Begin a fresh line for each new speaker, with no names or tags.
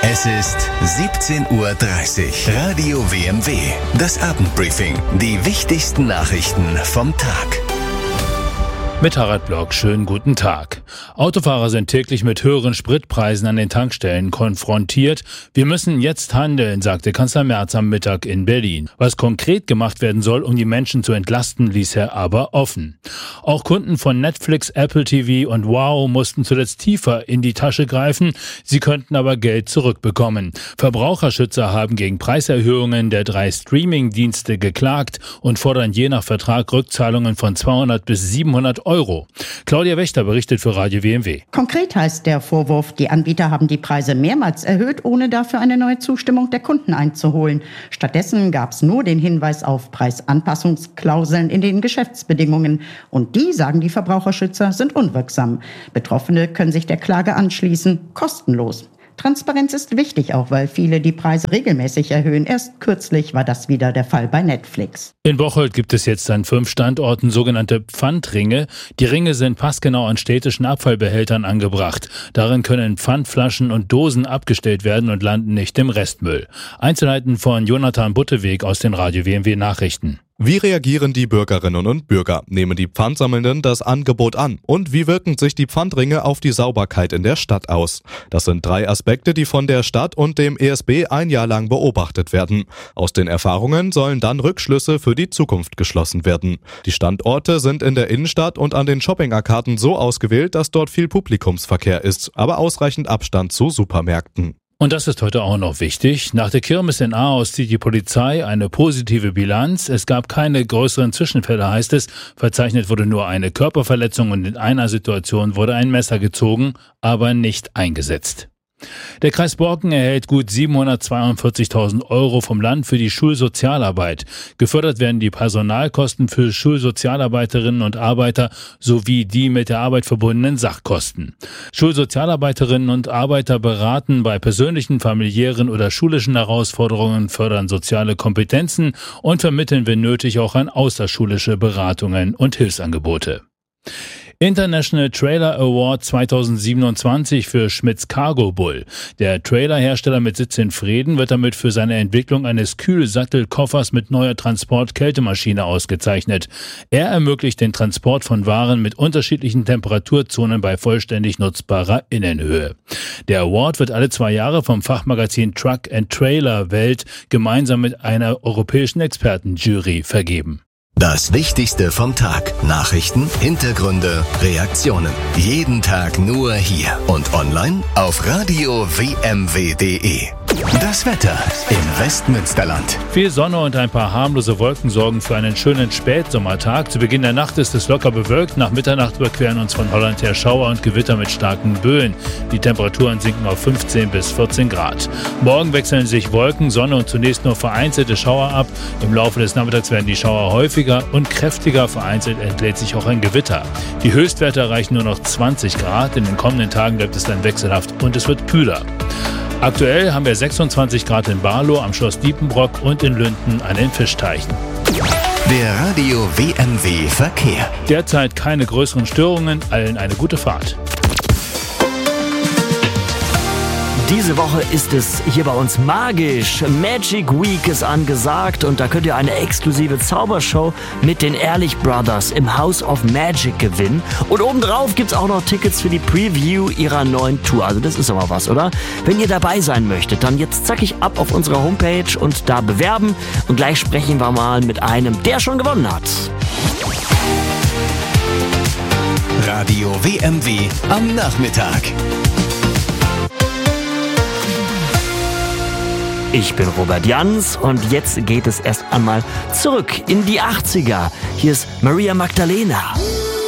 Es ist 17:30 Uhr. Radio WMW. Das Abendbriefing. Die wichtigsten Nachrichten vom Tag.
Mit Harald Block, schönen guten Tag. Autofahrer sind täglich mit höheren Spritpreisen an den Tankstellen konfrontiert. Wir müssen jetzt handeln, sagte Kanzler Merz am Mittag in Berlin. Was konkret gemacht werden soll, um die Menschen zu entlasten, ließ er aber offen. Auch Kunden von Netflix, Apple TV und Wow mussten zuletzt tiefer in die Tasche greifen. Sie könnten aber Geld zurückbekommen. Verbraucherschützer haben gegen Preiserhöhungen der 3 Streaming-Dienste geklagt und fordern je nach Vertrag Rückzahlungen von 200 bis 700 Euro. Claudia Wächter berichtet für Radio WMW.
Konkret heißt der Vorwurf, die Anbieter haben die Preise mehrmals erhöht, ohne dafür eine neue Zustimmung der Kunden einzuholen. Stattdessen gab es nur den Hinweis auf Preisanpassungsklauseln in den Geschäftsbedingungen. Und die, sagen die Verbraucherschützer, sind unwirksam. Betroffene können sich der Klage anschließen, kostenlos. Transparenz ist wichtig, auch weil viele die Preise regelmäßig erhöhen. Erst kürzlich war das wieder der Fall bei Netflix.
In Bocholt gibt es jetzt an 5 Standorten sogenannte Pfandringe. Die Ringe sind passgenau an städtischen Abfallbehältern angebracht. Darin können Pfandflaschen und Dosen abgestellt werden und landen nicht im Restmüll. Einzelheiten von Jonathan Butteweg aus den Radio WMW Nachrichten.
Wie reagieren die Bürgerinnen und Bürger? Nehmen die Pfandsammelnden das Angebot an? Und wie wirken sich die Pfandringe auf die Sauberkeit in der Stadt aus? Das sind 3 Aspekte, die von der Stadt und dem ESB ein Jahr lang beobachtet werden. Aus den Erfahrungen sollen dann Rückschlüsse für die Zukunft geschlossen werden. Die Standorte sind in der Innenstadt und an den Shopping-Arkaden so ausgewählt, dass dort viel Publikumsverkehr ist, aber ausreichend Abstand zu Supermärkten.
Und das ist heute auch noch wichtig. Nach der Kirmes in Ahaus zieht die Polizei eine positive Bilanz. Es gab keine größeren Zwischenfälle, heißt es. Verzeichnet wurde nur eine Körperverletzung und in einer Situation wurde ein Messer gezogen, aber nicht eingesetzt. Der Kreis Borken erhält gut 742.000 Euro vom Land für die Schulsozialarbeit. Gefördert werden die Personalkosten für Schulsozialarbeiterinnen und Arbeiter sowie die mit der Arbeit verbundenen Sachkosten. Schulsozialarbeiterinnen und Arbeiter beraten bei persönlichen, familiären oder schulischen Herausforderungen, fördern soziale Kompetenzen und vermitteln, wenn nötig, auch an außerschulische Beratungen und Hilfsangebote. International Trailer Award 2027 für Schmitz Cargo Bull. Der Trailerhersteller mit Sitz in Vreden wird damit für seine Entwicklung eines Kühlsattelkoffers mit neuer Transport-Kältemaschine ausgezeichnet. Er ermöglicht den Transport von Waren mit unterschiedlichen Temperaturzonen bei vollständig nutzbarer Innenhöhe. Der Award wird alle 2 Jahre vom Fachmagazin Truck & Trailer Welt gemeinsam mit einer europäischen Expertenjury vergeben.
Das Wichtigste vom Tag. Nachrichten, Hintergründe, Reaktionen. Jeden Tag nur hier und online auf radio-wmw.de. Das Wetter im Westmünsterland.
Viel Sonne und ein paar harmlose Wolken sorgen für einen schönen Spätsommertag. Zu Beginn der Nacht ist es locker bewölkt. Nach Mitternacht überqueren uns von Holland her Schauer und Gewitter mit starken Böen. Die Temperaturen sinken auf 15 bis 14 Grad. Morgen wechseln sich Wolken, Sonne und zunächst nur vereinzelte Schauer ab. Im Laufe des Nachmittags werden die Schauer häufiger und kräftiger. Vereinzelt entlädt sich auch ein Gewitter. Die Höchstwerte erreichen nur noch 20 Grad. In den kommenden Tagen bleibt es dann wechselhaft und es wird kühler. Aktuell haben wir 26 Grad in Barlow, am Schloss Diepenbrock und in Lünden an den Fischteichen.
Der Radio WMW Verkehr.
Derzeit keine größeren Störungen, allen eine gute Fahrt.
Diese Woche ist es hier bei uns magisch. Magic Week ist angesagt und da könnt ihr eine exklusive Zaubershow mit den Ehrlich Brothers im House of Magic gewinnen. Und obendrauf gibt's auch noch Tickets für die Preview ihrer neuen Tour. Also das ist aber was, oder? Wenn ihr dabei sein möchtet, dann jetzt zackig ab auf unserer Homepage und da bewerben. Und gleich sprechen wir mal mit einem, der schon gewonnen hat.
Radio WMW am Nachmittag.
Ich bin Robert Jans und jetzt geht es erst einmal zurück in die 80er. Hier ist Maria Magdalena.